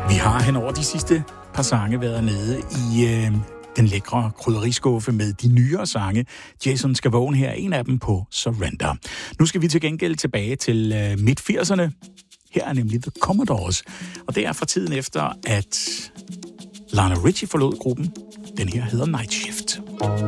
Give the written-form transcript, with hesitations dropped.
Vi har hen over de sidste par sange været nede i den lækre krydderiskuffe med de nyere sange. Jason Scavone her er en af dem på Surrender. Nu skal vi til gengæld tilbage til midt-80'erne. Her er nemlig The Commodores, og det er fra tiden efter, at Lionel Richie forlod gruppen. Den her hedder Night Shift.